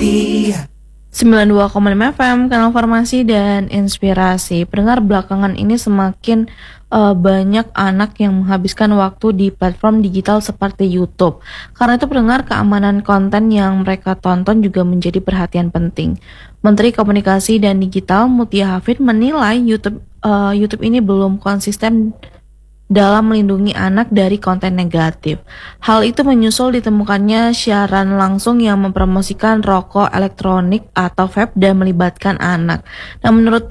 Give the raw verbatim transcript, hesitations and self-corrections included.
sembilan puluh dua koma lima F M, kanal informasi dan inspirasi. Pendengar, belakangan ini semakin uh, banyak anak yang menghabiskan waktu di platform digital seperti YouTube. Karena itu pendengar, keamanan konten yang mereka tonton juga menjadi perhatian penting. Menteri Komunikasi dan Digital Mutia Hafid menilai YouTube uh, YouTube ini belum konsisten dalam melindungi anak dari konten negatif. Hal itu menyusul ditemukannya siaran langsung yang mempromosikan rokok elektronik atau vape dan melibatkan anak. Nah, menurut